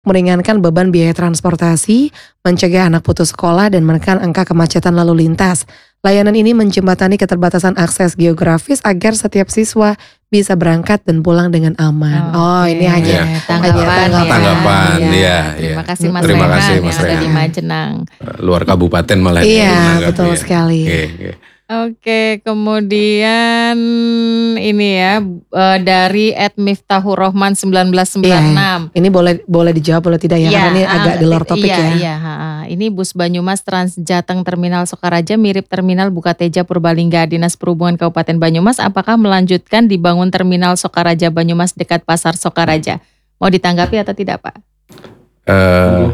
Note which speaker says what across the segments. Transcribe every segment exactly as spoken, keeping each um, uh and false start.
Speaker 1: meringankan beban biaya transportasi, mencegah anak putus sekolah, dan menekan angka kemacetan lalu lintas. Layanan ini menjembatani keterbatasan akses geografis agar setiap siswa bisa berangkat dan pulang dengan aman. Oh, oh ini hanya
Speaker 2: ya.
Speaker 1: tanggapan,
Speaker 2: tanggapan,
Speaker 1: ya.
Speaker 2: tanggapan ya. ya.
Speaker 3: Terima kasih Mas
Speaker 2: Terima
Speaker 3: Rehan
Speaker 2: kasih,
Speaker 3: yang
Speaker 2: Mas
Speaker 3: ada
Speaker 2: Rehan.
Speaker 3: di Majenang.
Speaker 2: Luar kabupaten malah.
Speaker 1: Iya, betul ya. sekali.
Speaker 2: Oke, oke.
Speaker 3: Oke, kemudian ini ya uh, dari at Miftahur Rohman seribu sembilan ratus sembilan puluh enam.
Speaker 1: Iya, ini boleh boleh dijawab boleh tidak ya, ya karena ini uh, agak di luar topik
Speaker 3: iya,
Speaker 1: ya.
Speaker 3: Iya, uh, ini bus Banyumas Transjateng Terminal Sokaraja mirip Terminal Bukateja Purbalingga. Dinas Perhubungan Kabupaten Banyumas apakah melanjutkan dibangun Terminal Sokaraja Banyumas dekat Pasar Sokaraja? Mau ditanggapi atau tidak, Pak?
Speaker 2: Uh,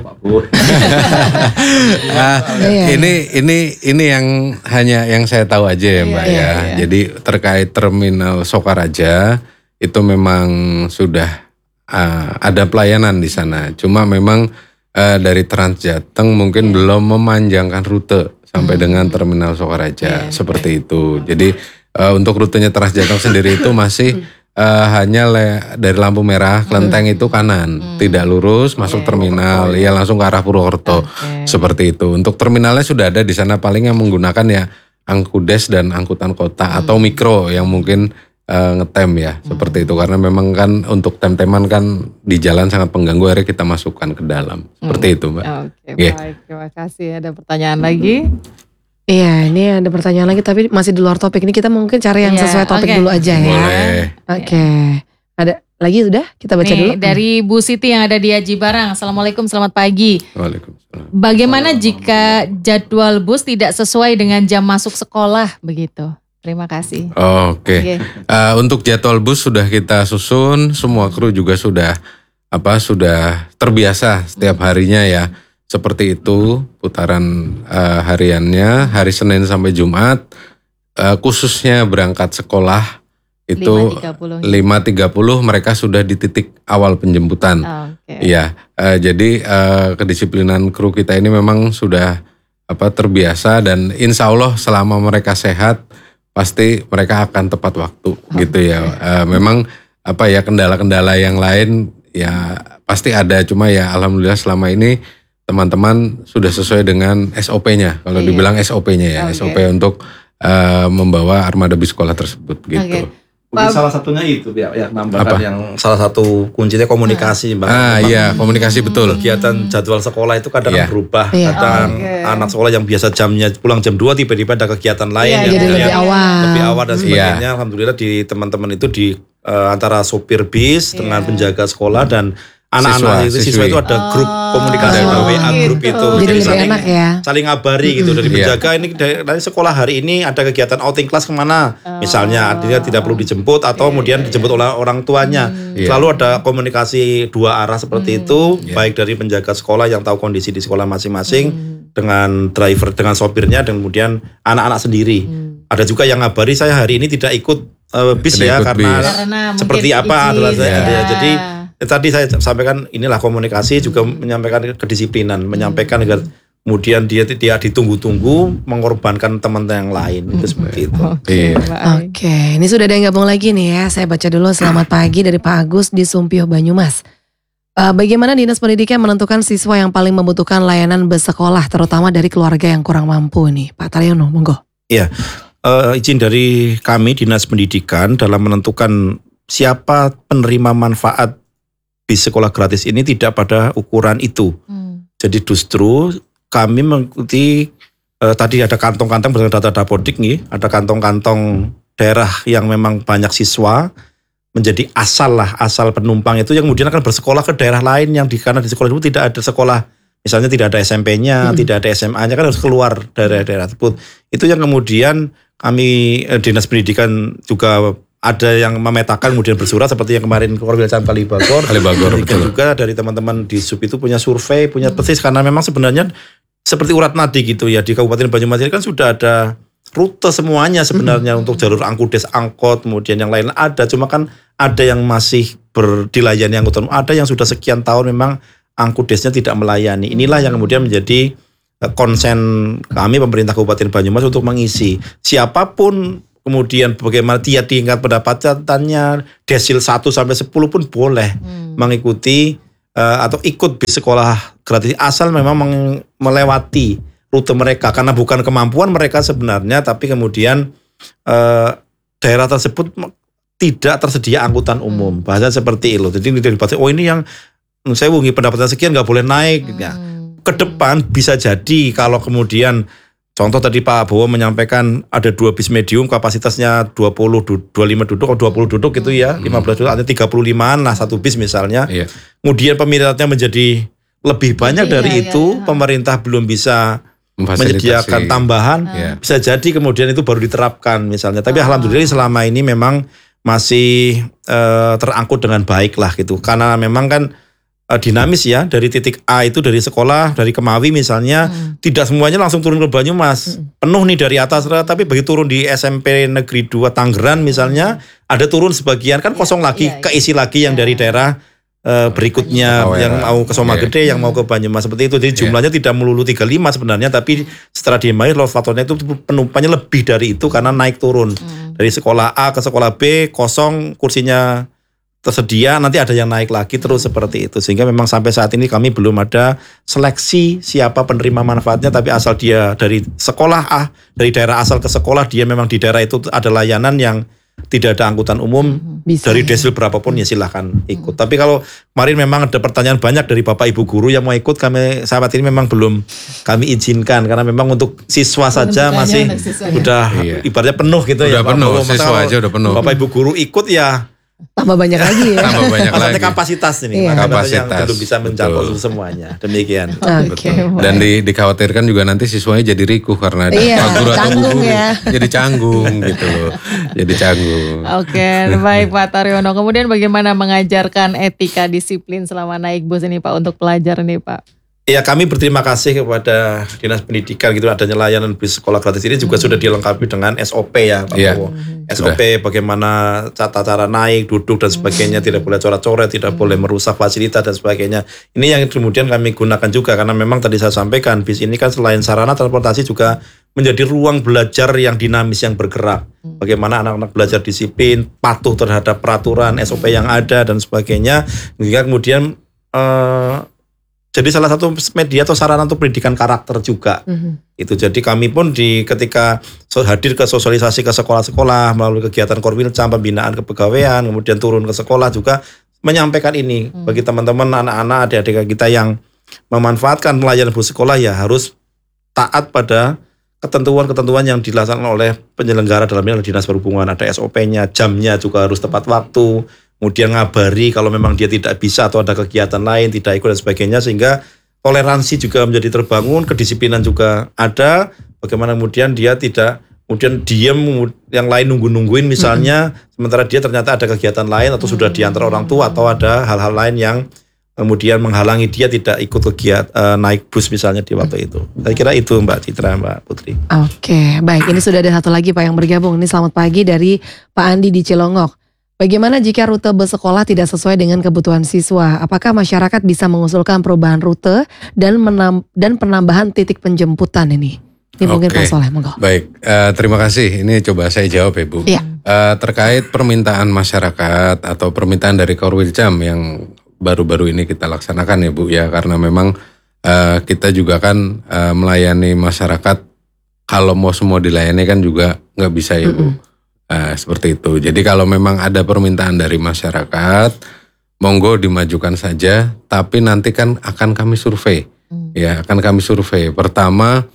Speaker 2: uh, ini ini ini yang hanya yang saya tahu aja ya Mbak iya, ya. Iya, iya. Jadi terkait terminal Sokaraja itu memang sudah uh, ada pelayanan di sana. Cuma memang uh, dari Transjateng mungkin iya. belum memanjangkan rute sampai hmm. dengan terminal Sokaraja iya, seperti iya. itu. Jadi uh, untuk rutenya Transjateng sendiri itu masih Uh, hanya le, dari lampu merah Klenteng hmm. itu kanan, hmm. tidak lurus masuk yeah. terminal, ya langsung ke arah Purwokerto okay. seperti itu. Untuk terminalnya sudah ada di sana, paling yang menggunakan ya Angkudes dan angkutan kota hmm. atau mikro yang mungkin uh, ngetem ya hmm. seperti itu. Karena memang kan untuk tem-teman kan di jalan sangat pengganggu, akhirnya kita masukkan ke dalam seperti hmm. itu Mbak.
Speaker 3: Oke okay, yeah. baik, terima kasih. Ada pertanyaan lagi?
Speaker 1: Iya, ini ada pertanyaan lagi tapi masih di luar topik. Ini kita mungkin cari yang yeah, sesuai topik okay. dulu aja ya.
Speaker 2: Boleh.
Speaker 1: Oke. Okay. Ada lagi sudah? Kita baca
Speaker 3: nih,
Speaker 1: dulu.
Speaker 3: Dari Bu Siti yang ada di Aji Barang. Assalamualaikum, selamat pagi.
Speaker 2: Waalaikumsalam.
Speaker 3: Bagaimana jika jadwal bus tidak sesuai dengan jam masuk sekolah begitu? Terima kasih.
Speaker 2: Oh, Oke. Okay. Okay. Uh, untuk jadwal bus sudah kita susun, semua kru juga sudah apa sudah terbiasa setiap harinya ya. Seperti itu putaran uh, hariannya hari Senin sampai Jumat uh, khususnya berangkat sekolah itu lima tiga puluh mereka sudah di titik awal penjemputan. Oh, okay. Ya, uh, jadi uh, kedisiplinan kru kita ini memang sudah apa terbiasa dan insya Allah selama mereka sehat pasti mereka akan tepat waktu oh, gitu ya. Uh, memang apa ya kendala-kendala yang lain ya pasti ada, cuma ya alhamdulillah selama ini teman-teman sudah sesuai dengan S O P-nya. Kalau iya. dibilang S O P-nya ya, okay. S O P untuk uh, membawa armada bis sekolah tersebut gitu. Okay.
Speaker 4: Mungkin salah satunya itu ya, ya nambahkan yang salah satu kuncinya komunikasi, Mbak.
Speaker 2: Ah iya, komunikasi betul.
Speaker 4: Kegiatan jadwal sekolah itu kadang yeah. berubah.
Speaker 1: Yeah.
Speaker 4: Kadang
Speaker 1: okay.
Speaker 4: anak sekolah yang biasa jamnya pulang jam dua tiba-tiba ada kegiatan lain
Speaker 1: yeah,
Speaker 4: yang
Speaker 1: jadi lebih awal.
Speaker 4: Lebih awal dan sebagainya.
Speaker 2: Yeah.
Speaker 4: Alhamdulillah di teman-teman itu di uh, antara sopir bis yeah. dengan penjaga sekolah dan anak-anak itu siswa itu ada grup oh, komunikasi
Speaker 1: oh,
Speaker 4: W A grup
Speaker 1: gitu.
Speaker 4: itu.
Speaker 1: Jadi, Jadi
Speaker 4: saling,
Speaker 1: enak ya.
Speaker 4: saling ngabari gitu dari penjaga ini dari sekolah hari ini ada kegiatan outing kelas kemana. Oh, misalnya dia tidak perlu dijemput atau kemudian yeah, dijemput oleh orang tuanya. Hmm. Selalu ada komunikasi dua arah seperti hmm. itu yeah. baik dari penjaga sekolah yang tahu kondisi di sekolah masing-masing hmm. dengan driver dengan sopirnya dan kemudian anak-anak sendiri. Hmm. Ada juga yang ngabari saya hari ini tidak ikut uh, bis tidak ya ikut karena, bis. karena seperti apa adalah saya ya. Jadi Eh, tadi saya sampaikan inilah komunikasi juga hmm. menyampaikan kedisiplinan, hmm. menyampaikan agar kemudian dia dia ditunggu-tunggu mengorbankan teman yang lain hmm. itu seperti itu.
Speaker 1: Oke, okay. Oke, okay. Ini sudah ada yang gabung lagi nih ya. Saya baca dulu. Selamat pagi dari Pak Agus di Sumpio Banyumas. Uh, bagaimana Dinas Pendidikan menentukan siswa yang paling membutuhkan layanan bus sekolah, terutama dari keluarga yang kurang mampu nih, Pak Taryono, monggo.
Speaker 4: Iya, uh, izin dari kami Dinas Pendidikan dalam menentukan siapa penerima manfaat bis sekolah gratis ini tidak pada ukuran itu. Hmm. Jadi justru kami mengikuti eh, tadi ada kantong-kantong berdasarkan data Dapodik nih, ada kantong-kantong daerah yang memang banyak siswa menjadi asal lah, asal penumpang itu yang kemudian akan bersekolah ke daerah lain yang di karena di sekolah itu tidak ada sekolah, misalnya tidak ada S M P-nya, hmm. tidak ada S M A-nya kan harus keluar daerah-daerah tersebut. Itu yang kemudian kami eh, Dinas Pendidikan juga ada yang memetakan kemudian bersurat seperti yang kemarin keluar wilayah Kalibagor.
Speaker 2: Kalibagor betul.
Speaker 4: Juga dari teman-teman di Sub itu punya survei, punya persis karena memang sebenarnya seperti urat nadi gitu ya di Kabupaten Banyumas ini kan sudah ada rute semuanya sebenarnya hmm. untuk jalur Angkudes, angkot, kemudian yang lain ada. Cuma kan ada yang masih berdilayani angkutan, ada yang sudah sekian tahun memang Angkudesnya tidak melayani. Inilah yang kemudian menjadi konsen kami pemerintah Kabupaten Banyumas untuk mengisi siapapun. Kemudian bagaimana dia tingkat pendapatannya desil satu sampai sepuluh pun boleh hmm. mengikuti uh, atau ikut bis sekolah gratis asal memang meng- melewati rute mereka karena bukan kemampuan mereka sebenarnya, tapi kemudian uh, daerah tersebut tidak tersedia angkutan umum, bahasa seperti itu. Jadi dibatasi, oh ini yang saya wungi pendapatan sekian nggak boleh naik. Hmm. Ya. Ke depan bisa jadi kalau kemudian contoh tadi Pak Bowo menyampaikan ada dua bis medium kapasitasnya dua puluh, dua puluh lima duduk atau dua puluh duduk gitu ya, hmm. lima belas duduk ada tiga puluh limaan lah satu bis misalnya. Yeah. Kemudian peminatnya menjadi lebih banyak Jadi, dari ya, itu, ya, ya. pemerintah belum bisa menyediakan tambahan, yeah. bisa jadi kemudian itu baru diterapkan misalnya. Tapi oh. alhamdulillah selama ini memang masih uh, terangkut dengan baik lah gitu. Karena memang kan uh, dinamis ya, dari titik A itu dari sekolah, dari Kemawi misalnya, hmm. tidak semuanya langsung turun ke Banyumas. Hmm. Penuh nih dari atas, tapi begitu turun di S M P Negeri dua Tangerang misalnya, hmm. ada turun sebagian, kan kosong yeah, lagi, yeah, keisi yeah. lagi yang yeah. dari daerah uh, berikutnya, oh, yang ya. mau ke Soma yeah. Gede, yang mau ke Banyumas, seperti itu. Jadi jumlahnya yeah. tidak melulu tiga puluh lima sebenarnya, tapi setelah dimai load faktornya itu penumpangnya lebih dari itu karena naik turun. Hmm. Dari sekolah A ke sekolah B, kosong kursinya tersedia, nanti ada yang naik lagi terus seperti itu. Sehingga memang sampai saat ini kami belum ada seleksi siapa penerima manfaatnya, tapi asal dia dari sekolah A, dari daerah asal ke sekolah, dia memang di daerah itu ada layanan yang tidak ada angkutan umum, bisa, dari desil berapapun ya silahkan ikut. Tapi kalau kemarin memang ada pertanyaan banyak dari Bapak Ibu guru yang mau ikut, kami sahabat ini memang belum kami izinkan karena memang untuk siswa saja masih sudah iya. ibaratnya penuh gitu udah ya. Udah penuh, Bapak, siswa aja udah penuh. Bapak Ibu guru ikut ya
Speaker 1: tambah banyak lagi ya.
Speaker 2: Tambah banyak lagi.
Speaker 4: Kapasitas ini, iya. kapasitas yang belum bisa mencakup semuanya. Demikian.
Speaker 1: Okay,
Speaker 2: dan di, dikhawatirkan juga nanti siswanya jadi rikuh karena ada
Speaker 1: iya,
Speaker 2: guru atau guru
Speaker 1: ya.
Speaker 2: jadi canggung gitu loh. Jadi canggung.
Speaker 3: Oke, okay, baik Pak Taryono. Kemudian bagaimana mengajarkan etika disiplin selama naik bus ini Pak untuk pelajar nih Pak?
Speaker 4: Ya kami berterima kasih kepada Dinas Pendidikan gitu adanya layanan bis sekolah gratis ini juga hmm. sudah dilengkapi dengan S O P ya Pak Bowo. Yeah. S O P sudah. Bagaimana tata cara naik, duduk dan sebagainya, hmm. tidak boleh coret-coret, tidak hmm. boleh merusak fasilitas dan sebagainya. Ini yang kemudian kami gunakan juga karena memang tadi saya sampaikan bis ini kan selain sarana transportasi juga menjadi ruang belajar yang dinamis yang bergerak. Hmm. Bagaimana anak-anak belajar disiplin, patuh terhadap peraturan S O P yang ada dan sebagainya. Sehingga kemudian uh, jadi salah satu media atau sarana untuk pendidikan karakter juga. Mm-hmm. Itu jadi kami pun di ketika hadir ke sosialisasi ke sekolah-sekolah melalui kegiatan Korwilcam, pembinaan kepegawaian, kemudian turun ke sekolah juga menyampaikan ini mm-hmm. bagi teman-teman anak-anak adik-adik kita yang memanfaatkan pelayanan bus sekolah ya harus taat pada ketentuan-ketentuan yang dilaksanakan oleh penyelenggara dalam ini Dinas Perhubungan, ada S O P-nya, jamnya juga harus tepat waktu. Kemudian ngabari kalau memang dia tidak bisa atau ada kegiatan lain, tidak ikut dan sebagainya, sehingga toleransi juga menjadi terbangun, kedisiplinan juga ada, bagaimana kemudian dia tidak, kemudian diam, yang lain nunggu-nungguin misalnya, mm-hmm. sementara dia ternyata ada kegiatan lain atau sudah diantar orang tua atau ada hal-hal lain yang kemudian menghalangi dia tidak ikut kegiatan uh, naik bus misalnya di waktu itu. Saya kira itu Mbak Citra, Mbak Putri.
Speaker 1: Oke, baik. Ini sudah ada satu lagi Pak yang bergabung. Ini selamat pagi dari Pak Andi di Cilongok. Bagaimana jika rute bus sekolah tidak sesuai dengan kebutuhan siswa? Apakah masyarakat bisa mengusulkan perubahan rute dan menam, dan penambahan titik penjemputan ini? Ini mungkin Pak Soleh, monggo.
Speaker 2: Baik, uh, terima kasih. Ini coba saya jawab ya Bu.
Speaker 1: Ya.
Speaker 2: Uh, terkait permintaan masyarakat atau permintaan dari Korwilcam yang baru-baru ini kita laksanakan ya Bu ya, karena memang uh, kita juga kan uh, melayani masyarakat. Kalau mau semua dilayani kan juga nggak bisa ya Bu. Mm-mm. Uh, seperti itu. Jadi kalau memang ada permintaan dari masyarakat, monggo dimajukan saja. Tapi nanti kan akan kami survei, hmm. ya akan kami survei. Pertama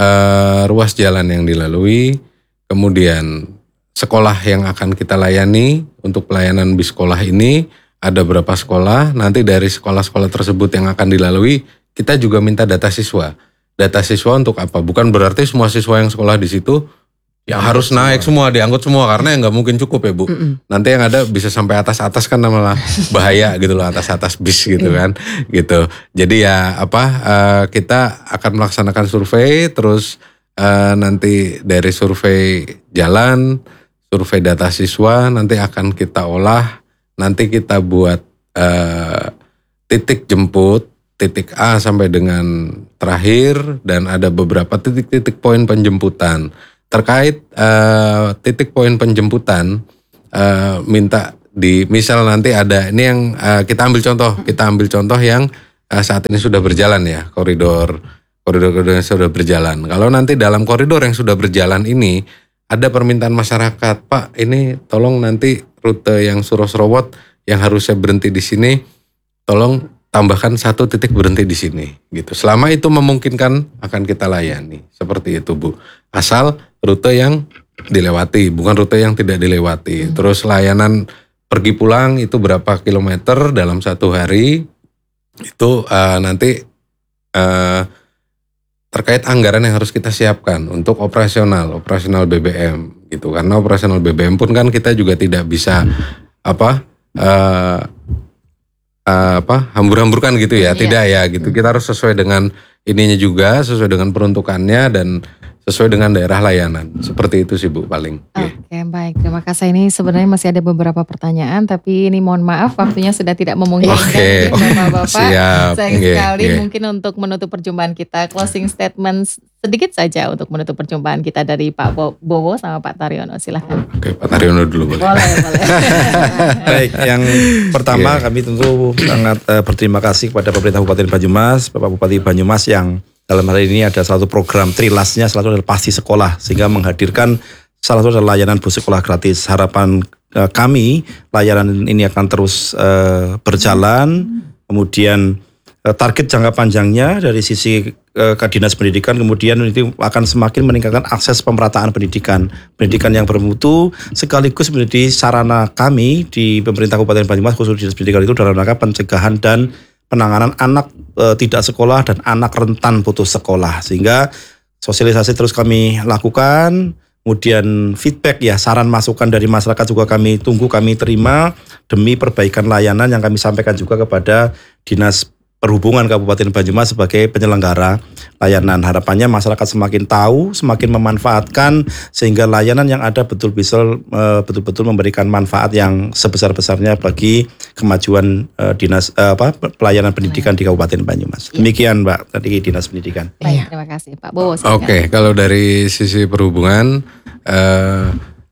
Speaker 2: uh, ruas jalan yang dilalui, kemudian sekolah yang akan kita layani untuk pelayanan bis sekolah ini ada berapa sekolah. Nanti dari sekolah-sekolah tersebut yang akan dilalui, kita juga minta data siswa. Data siswa untuk apa? Bukan berarti semua siswa yang sekolah di situ ya harus naik semua, diangkut semua karena yang nggak mungkin cukup ya Bu. Mm-mm. Nanti yang ada bisa sampai atas-atas kan malah bahaya gitu loh, atas-atas bis gitu kan, gitu. Jadi ya apa uh, kita akan melaksanakan survei, terus uh, nanti dari survei jalan, survei data siswa nanti akan kita olah, nanti kita buat uh, titik jemput, titik A sampai dengan terakhir dan ada beberapa titik-titik poin penjemputan. Terkait uh, titik poin penjemputan, uh, minta di misal nanti ada ini yang uh, kita ambil contoh, kita ambil contoh yang uh, saat ini sudah berjalan ya, koridor koridor-koridor yang sudah berjalan. Kalau nanti dalam koridor yang sudah berjalan ini ada permintaan masyarakat, Pak, ini tolong nanti rute yang Suro-Serowot yang harusnya berhenti di sini, tolong tambahkan satu titik berhenti di sini, gitu. Selama itu memungkinkan akan kita layani, seperti itu Bu. Asal rute yang dilewati, bukan rute yang tidak dilewati. Hmm. Terus layanan pergi pulang itu berapa kilometer dalam satu hari, itu uh, nanti uh, terkait anggaran yang harus kita siapkan untuk operasional, operasional B B M gitu. Karena operasional B B M pun kan kita juga tidak bisa apa uh, uh, apa hambur-hamburkan gitu ya, yeah. Tidak ya gitu. Kita harus sesuai dengan ininya juga, sesuai dengan peruntukannya dan sesuai dengan daerah layanan. Seperti itu sih Bu paling.
Speaker 3: Oke, okay, baik. Terima kasih. Ini sebenarnya masih ada beberapa pertanyaan, tapi ini mohon maaf waktunya sudah tidak memungkinkan.
Speaker 2: Oke. Okay.
Speaker 3: Bapak-bapak.
Speaker 2: Siap.
Speaker 3: Sayang
Speaker 2: okay,
Speaker 3: sekali
Speaker 2: okay.
Speaker 3: Mungkin untuk menutup perjumpaan kita, closing statement sedikit saja untuk menutup perjumpaan kita dari Pak Bowo sama Pak Taryono. Silahkan.
Speaker 2: Oke, okay, Pak Taryono dulu boleh.
Speaker 3: Boleh, boleh.
Speaker 4: Baik, yang pertama yeah. kami tentu sangat uh, berterima kasih kepada pemerintah Kabupaten Banyumas, Bapak Bupati Banyumas yang dalam hal ini ada salah satu program Trilasnya, salah satu adalah Pasti Sekolah, sehingga menghadirkan salah satu adalah layanan bus sekolah gratis. Harapan uh, kami layanan ini akan terus uh, berjalan, kemudian uh, target jangka panjangnya dari sisi uh, Dinas Pendidikan, kemudian itu akan semakin meningkatkan akses pemerataan pendidikan, pendidikan yang bermutu, sekaligus menjadi sarana kami di pemerintah Kabupaten Banyumas, khusus Dinas Pendidikan itu dalam rangka pencegahan dan penanganan anak e, tidak sekolah dan anak rentan putus sekolah, sehingga sosialisasi terus kami lakukan, kemudian feedback ya, saran masukan dari masyarakat juga kami tunggu, kami terima demi perbaikan layanan yang kami sampaikan juga kepada Dinas Perhubungan Kabupaten Banyumas sebagai penyelenggara layanan. Harapannya masyarakat semakin tahu, semakin memanfaatkan, sehingga layanan yang ada betul bisa betul-betul memberikan manfaat yang sebesar-besarnya bagi kemajuan uh, dinas uh, apa pelayanan pendidikan di Kabupaten Banyumas. Demikian Mbak tadi Dinas Pendidikan.
Speaker 3: Baik, terima kasih Pak Bowo.
Speaker 2: Oke, okay, kalau dari sisi perhubungan uh,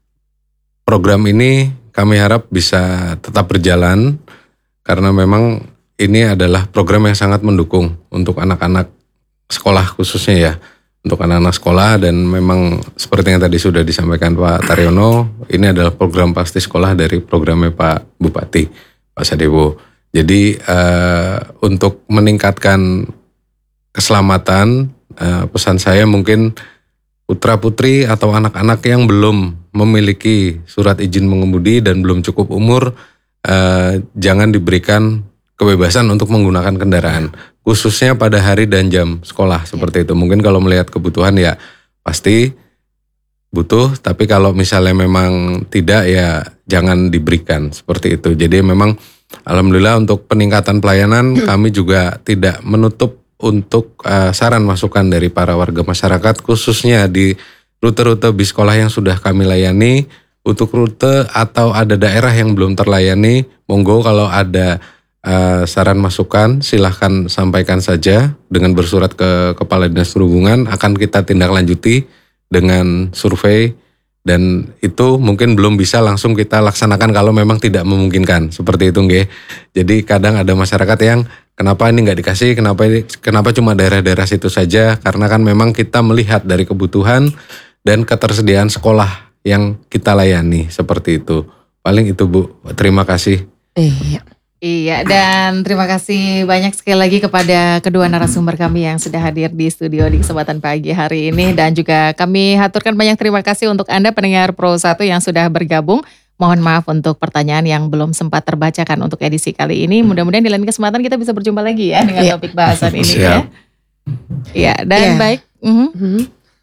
Speaker 2: program ini kami harap bisa tetap berjalan karena memang ini adalah program yang sangat mendukung untuk anak-anak sekolah khususnya ya, untuk anak-anak sekolah, dan memang seperti yang tadi sudah disampaikan Pak Taryono, ini adalah program Pasti Sekolah dari programnya Pak Bupati, Pak Sadewo. Jadi uh, untuk meningkatkan keselamatan, uh, pesan saya mungkin putra-putri atau anak-anak yang belum memiliki surat izin mengemudi dan belum cukup umur, uh, jangan diberikan kebebasan untuk menggunakan kendaraan, khususnya pada hari dan jam sekolah seperti itu. Mungkin kalau melihat kebutuhan ya pasti butuh, tapi kalau misalnya memang tidak ya jangan diberikan seperti itu. Jadi memang alhamdulillah untuk peningkatan pelayanan kami juga tidak menutup untuk uh, saran masukan dari para warga masyarakat, khususnya di rute-rute bis sekolah yang sudah kami layani. Untuk rute atau ada daerah yang belum terlayani, monggo kalau ada Uh, saran masukan silahkan sampaikan saja dengan bersurat ke Kepala Dinas Perhubungan, akan kita tindak lanjuti dengan survei, dan itu mungkin belum bisa langsung kita laksanakan kalau memang tidak memungkinkan seperti itu nggih. Jadi kadang ada masyarakat yang kenapa ini nggak dikasih, kenapa ini, kenapa cuma daerah-daerah situ saja, karena kan memang kita melihat dari kebutuhan dan ketersediaan sekolah yang kita layani seperti itu. Paling itu Bu, terima kasih.
Speaker 1: Iya.
Speaker 3: Iya, dan terima kasih banyak sekali lagi kepada kedua narasumber kami yang sudah hadir di studio di kesempatan pagi hari ini, dan juga kami haturkan banyak terima kasih untuk Anda pendengar Pro satu yang sudah bergabung. Mohon maaf untuk pertanyaan yang belum sempat terbacakan untuk edisi kali ini. Mudah-mudahan di lain kesempatan kita bisa berjumpa lagi ya dengan topik bahasan ini ya. Iya, dan yeah. baik. Uh-huh. Uh-huh.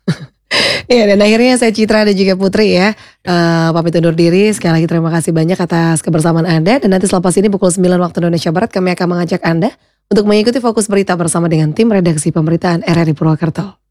Speaker 1: Iya, dan akhirnya saya Citra dan juga Putri ya uh, pamit undur diri. Sekali lagi terima kasih banyak atas kebersamaan Anda, dan nanti selepas ini pukul sembilan waktu Indonesia Barat kami akan mengajak Anda untuk mengikuti Fokus Berita bersama dengan tim redaksi pemberitaan R R I Purwokerto.